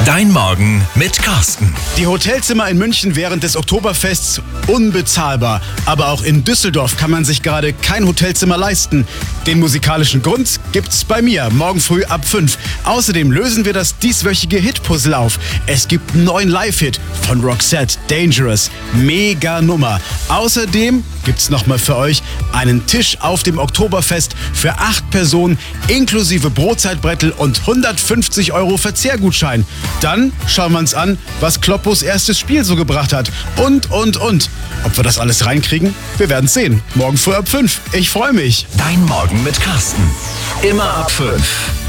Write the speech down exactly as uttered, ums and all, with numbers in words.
Dein Morgen mit Carsten. Die Hotelzimmer in München während des Oktoberfests unbezahlbar. Aber auch in Düsseldorf kann man sich gerade kein Hotelzimmer leisten. Den musikalischen Grund gibt's bei mir, morgen früh ab fünf. Außerdem lösen wir das dieswöchige Hit-Puzzle auf. Es gibt einen neuen Live-Hit von Roxette, Dangerous. Mega Nummer. Außerdem gibt's nochmal für euch einen Tisch auf dem Oktoberfest für acht Personen inklusive Brotzeitbrettel und hundertfünfzig Euro Verzehrgutschein. Dann schauen wir uns an, was Kloppos erstes Spiel so gebracht hat. Und, und, und. Ob wir das alles reinkriegen? Wir werden es sehen. Morgen früh ab fünf. Ich freue mich. Dein Morgen mit Carsten. Immer ab fünf.